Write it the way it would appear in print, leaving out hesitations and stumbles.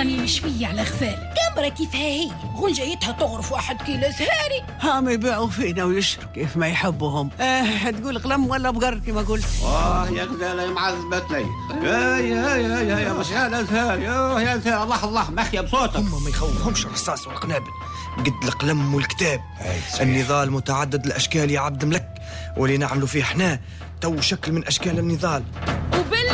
راني مشوية على غزالة كامرة كيفها هي غنجايتها تغرف 1 كيلو زهاري. هم يبيعوا فينا ويشروا كيف ما يحبوهم. تقول قلم ولا بقر كما قلت. يا غزالة يا معذبتني. يا مشغالة زهاري. يا زهار الله محيا بصوتك. هم ما يخوفهمش الرصاص والقنابل قد القلم والكتاب. النضال متعدد الأشكال يا عبد ملك، واللي نعملوا فيه احنا تو شكل من أشكال النضال.